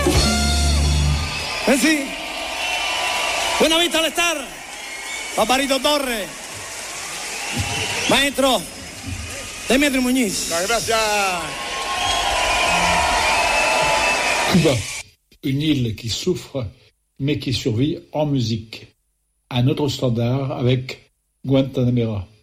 Sí. Buena vista al estar. Paparito Torres. Maestro Demetrio Muñiz. Muchas gracias. Cuba, une île qui souffre mais qui survit en musique. Un autre standard avec Guantanamera.